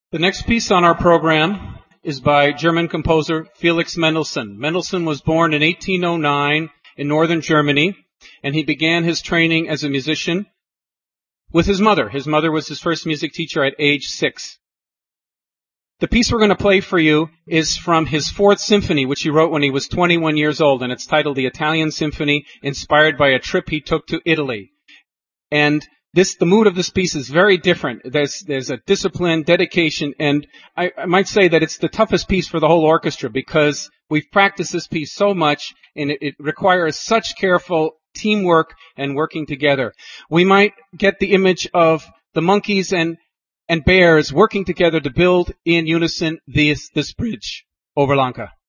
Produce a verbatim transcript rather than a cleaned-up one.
The next piece on our program is by German composer Felix Mendelssohn. Mendelssohn was born in eighteen oh nine in northern Germany, and he began his training as a musician with his mother. His mother was his first music teacher at age six. The piece we're going to play for you is from his fourth symphony, which he wrote when he was twenty-one years old, and it's titled The Italian Symphony, inspired by a trip he took to Italy. And this, the mood of this piece is very different. There's, there's a discipline, dedication, and I, I might say that it's the toughest piece for the whole orchestra because we've practiced this piece so much, and it, it requires such careful teamwork and working together. We might get the image of the monkeys and and bears working together to build in unison this, this bridge over Lanka.